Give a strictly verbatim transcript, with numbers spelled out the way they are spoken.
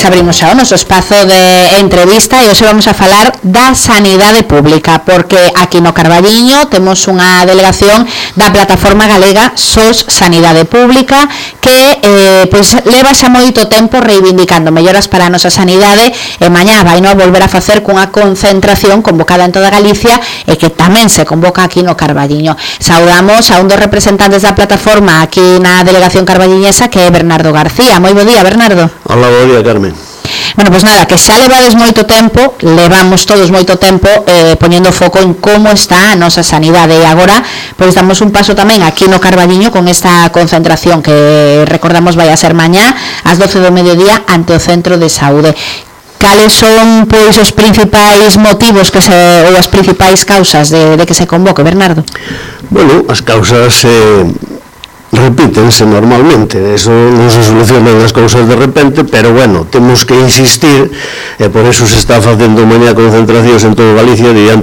Pois abrimos xa o noso espazo de entrevista e hoxe vamos a falar da sanidade pública, porque aquí no Carballiño temos unha delegación da plataforma galega S O S Sanidade Pública que eh, pois leva xa moito tempo reivindicando melloras para a nosa sanidade e mañá vai non volver a facer cunha concentración convocada en toda Galicia e que tamén se convoca aquí no Carballiño. Saudamos a un dos representantes da plataforma aquí na delegación carballiñesa, que é Bernardo García. Moi bo día, Bernardo. Hola, bo día, Carmen. Bueno, pois nada, que xa levades moito tempo, levamos todos moito tempo eh, poñendo foco en como está a nosa sanidade e agora pois damos un paso tamén aquí no Carballiño con esta concentración que recordamos vai a ser mañá ás doce do mediodía ante o Centro de Saúde. Cales son pois os principais motivos que se, ou as principais causas de, de que se convoque, Bernardo? Bueno, as causas eh, repítense normalmente, eso non se solucionan as cousas de repente, pero bueno, temos que insistir e por eso se está facendo mañá concentracións en todo Galicia diante